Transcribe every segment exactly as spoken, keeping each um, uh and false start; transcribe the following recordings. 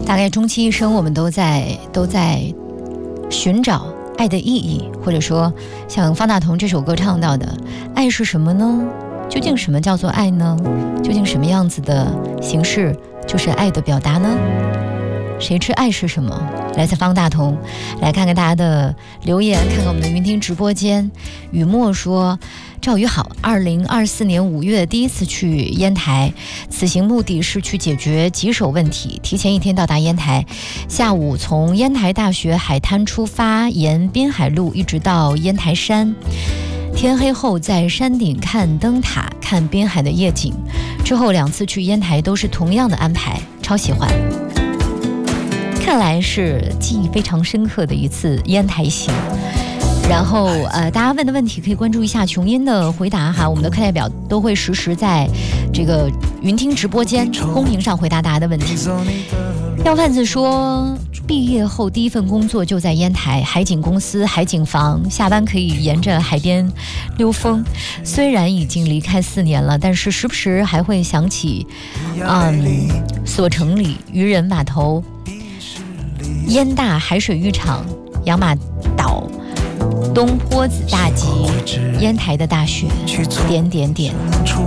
大概终其一生，我们都在都在寻找爱的意义，或者说像方大同这首歌唱到的，爱是什么呢？究竟什么叫做爱呢？究竟什么样子的形式就是爱的表达呢？谁知爱是什么？来自方大同。来看看大家的留言，看看我们的云听直播间。雨墨说，赵宇好，二零二四年五月第一次去烟台，此行目的是去解决棘手问题，提前一天到达烟台，下午从烟台大学海滩出发，沿滨海路一直到烟台山，天黑后在山顶看灯塔，看滨海的夜景。之后两次去烟台都是同样的安排，超喜欢。看来是记忆非常深刻的一次烟台行。然后呃，大家问的问题可以关注一下琼音的回答哈，我们的课代表都会实时在这个云听直播间公屏上回答大家的问题。要贩子说，毕业后第一份工作就在烟台海景公司海景房，下班可以沿着海边溜风。虽然已经离开四年了，但是时不时还会想起嗯，索城里渔人码头、烟大海水浴场、养马岛、东坡子大集、烟台的大雪，点点点。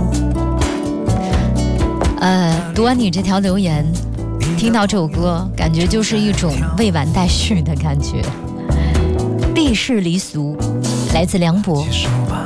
呃，读完你这条留言，听到这首歌，感觉就是一种未完待续的感觉。避世离俗，来自梁博。